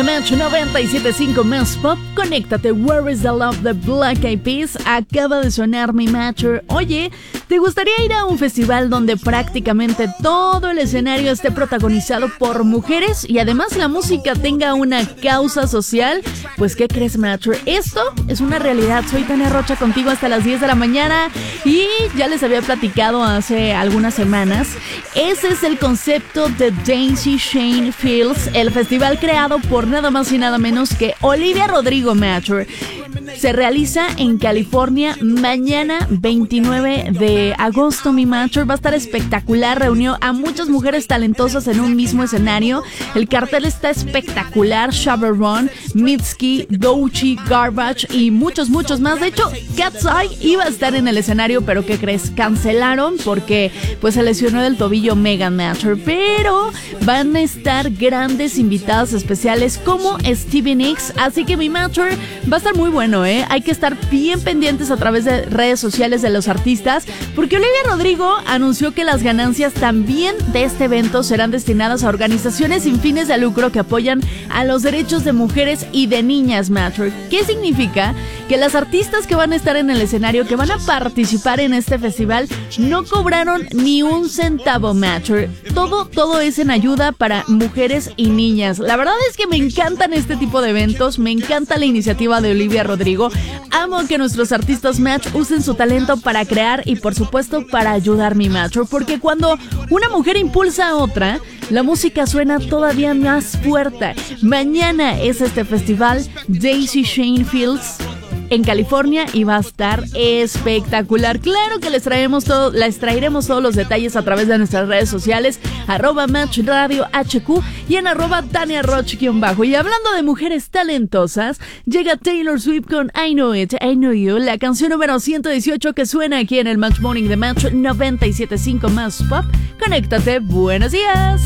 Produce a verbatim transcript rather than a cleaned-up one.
the Match noventa y siete punto cinco más pop. Conéctate. Where is the Love de Black Eyed Peas. Acaba de sonar mi Matcher. Oye, ¿te gustaría ir a un festival donde prácticamente todo el escenario esté protagonizado por mujeres y además la música tenga una causa social? Pues ¿qué crees, Matcher? Esto es una realidad. Soy Tania Rocha contigo hasta las diez de la mañana y ya les había platicado hace algunas semanas. Ese es el concepto de Daisy Shane Fields, el festival creado por nada más y nada menos que Olivia Rodrigo. Matcher se realiza en California mañana veintinueve de agosto. Mi Matcher va a estar espectacular. Reunió a muchas mujeres talentosas en un mismo escenario. El cartel está espectacular. Shabba Ranks, Mitski, Doechii, Garbage y muchos, muchos más. De hecho, Cat's Eye iba a estar en el escenario, pero ¿qué crees? Cancelaron porque pues se lesionó del tobillo Megan Matcher. Pero van a estar grandes invitadas especiales como Stevie Nicks. Así que mi Matcher va a estar muy bueno, ¿eh? Hay que estar bien pendientes a través de redes sociales de los artistas, porque Olivia Rodrigo anunció que las ganancias también de este evento serán destinadas a organizaciones sin fines de lucro que apoyan a los derechos de mujeres y de niñas. Matcher, ¿qué significa? Que las artistas que van a estar en el escenario, que van a participar en este festival, no cobraron ni un centavo. Matcher, todo, todo es en ayuda para mujeres y niñas. La verdad es que me encantan este tipo de eventos, me encanta la iniciativa de Olivia Rodrigo. Amo que nuestros artistas Match usen su talento para crear y por supuesto para ayudar, mi Matcher, porque cuando una mujer impulsa a otra, la música suena todavía más fuerte. Mañana es este festival Daisy Shane Fields en California y va a estar espectacular. Claro que les traemos todo, les traeremos todos los detalles a través de nuestras redes sociales, arroba Match Radio H Q y en arroba Tania Roch-bajo. Y hablando de mujeres talentosas, llega Taylor Swift con I Know It, I Know You, la canción número ciento dieciocho que suena aquí en el Match Morning de Match noventa y siete punto cinco más pop. Conéctate, buenos días.